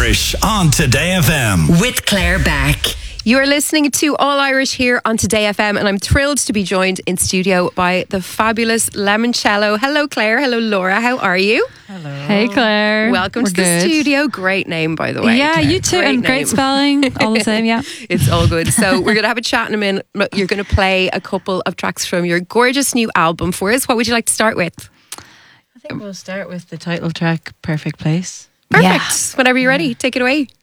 Irish on Today FM. With Claire Beck. You are listening to All Irish here on Today FM, and I'm thrilled to be joined in studio by the fabulous Lemoncello. Hello, Claire. Hello, Laura. How are you? Hello. Hey, Claire. Welcome to the studio. Great name, by the way. Yeah, Claire. you too. And great spelling. All the same, yeah. It's all good. So we're going to have a chat in a minute. You're going to play a couple of tracks from your gorgeous new album for us. What would you like to start with? I think we'll start with the title track, Perfect Place. Perfect. Whenever you're ready, take it away.